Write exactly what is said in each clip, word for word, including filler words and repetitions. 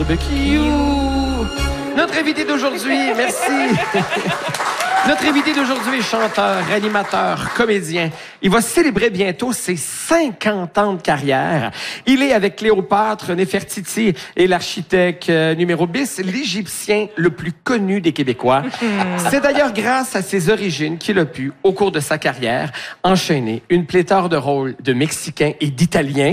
barbecue. Notre invité d'aujourd'hui, merci. Notre invité d'aujourd'hui est chanteur, animateur, comédien. Il va célébrer bientôt ses cinquante ans de carrière. Il est, avec Cléopâtre, Néfertiti et l'architecte euh, numéro bis, l'Égyptien le plus connu des Québécois. C'est d'ailleurs grâce à ses origines qu'il a pu, au cours de sa carrière, enchaîner une pléthore de rôles de Mexicains et d'Italiens.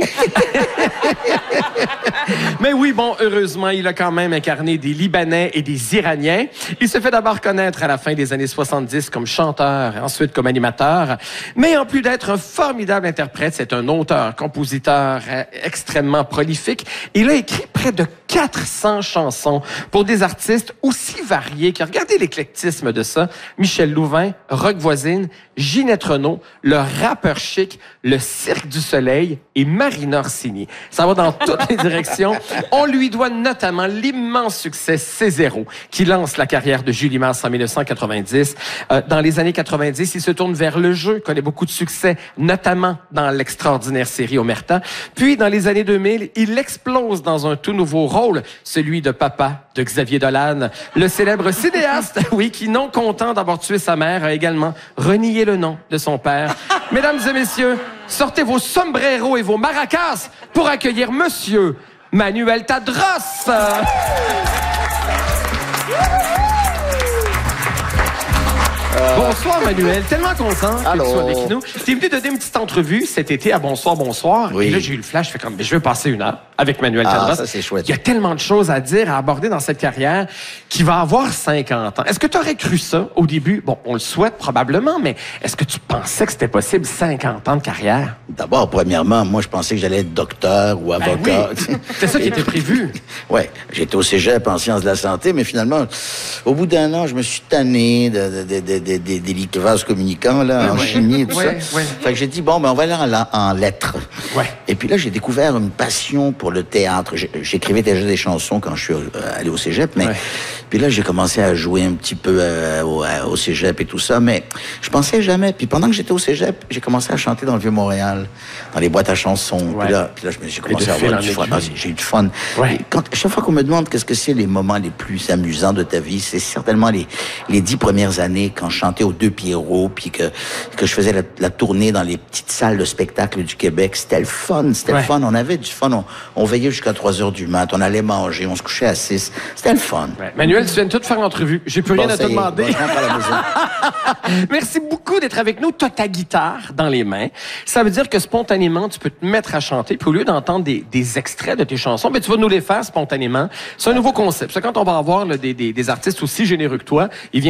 Mais oui, bon, heureusement, il a quand même incarné des Libanais et des Iraniens. Il se fait d'abord connaître à la fin des années soixante-dix comme chanteur, ensuite comme animateur. Mais en plus d'être un formidable interprète, c'est un auteur, compositeur euh, extrêmement prolifique. Il a écrit près de quatre cents chansons pour des artistes aussi variés que, regardez l'éclectisme de ça, Michel Louvain, Roch Voisine, Ginette Renault, le rappeur chic, le Cirque du Soleil et Marina Orsini. Ça va dans toutes les directions. On lui doit notamment l'immense succès C zéro, qui lance la carrière de Julie Masse en mille neuf cent quatre-vingt-dix. Euh, dans les années quatre-vingt-dix, il se tourne vers le jeu, connaît beaucoup de succès, notamment dans l'extraordinaire série Omerta. Puis, dans les années deux mille, il explose dans un tout nouveau rôle, celui de papa de Xavier Dolan. Le célèbre cinéaste, oui, qui, non content d'avoir tué sa mère, a également renié le nom de son père. Mesdames et messieurs, sortez vos sombreros et vos maracas pour accueillir Monsieur Manuel Tadros. Euh... Bonsoir, Manuel. Tellement content que Allô. tu sois avec nous. T'es venu donner une petite entrevue cet été à Bonsoir, Bonsoir. Oui. Et là, j'ai eu le flash. Je fais comme, je veux passer une heure avec Manuel Ah, Tadros. ça, c'est chouette. Il y a tellement de choses à dire, à aborder dans cette carrière qui va avoir cinquante ans. Est-ce que tu aurais cru ça au début? Bon, on le souhaite probablement, mais est-ce que tu pensais que c'était possible cinquante ans de carrière? D'abord, premièrement, moi, je pensais que j'allais être docteur ou avocat. Ben oui. C'est ça qui était prévu. Ouais, j'étais au cégep en sciences de la santé, mais finalement, au bout d'un an, je me suis tanné de, de, de, de, de, des vases communicants, là, en ouais. chimie et tout ouais, ça. Ouais. Fait que j'ai dit, bon, ben, on va aller en, en lettres. Ouais. Et puis là, j'ai découvert une passion pour le théâtre. J'écrivais déjà des chansons quand je suis allé au cégep, mais... Ouais. Puis là, j'ai commencé à jouer un petit peu euh, au, au cégep et tout ça, mais je pensais jamais. Puis pendant que j'étais au cégep, j'ai commencé à chanter dans le Vieux-Montréal, dans les boîtes à chansons. Ouais. Puis là, puis là j'ai commencé à fil avoir en du fun. aiguille. Ah, j'ai eu du fun. Ouais. Et quand, chaque fois qu'on me demande qu'est-ce que c'est les moments les plus amusants de ta vie, c'est certainement les, les dix premières années quand je chantais aux Deux Pierrots, puis que, que je faisais la, la tournée dans les petites salles de spectacle du Québec. C'était le fun, c'était ouais. le fun. On avait du fun. On, on veillait jusqu'à trois heures du mat. On allait manger, on se couchait à six. C'était le fun. Ouais. Manuel, tu viens de tout faire l'entrevue. J'ai plus Bon, rien à te ça y est. demander. Bon, je rentre à la maison. Merci beaucoup d'être avec nous. Tu as ta guitare dans les mains. Ça veut dire que spontanément, tu peux te mettre à chanter. Puis au lieu d'entendre des, des extraits de tes chansons, ben, tu vas nous les faire spontanément. C'est un nouveau concept. C'est quand on va avoir là, des, des, des artistes aussi généreux que toi, ils viennent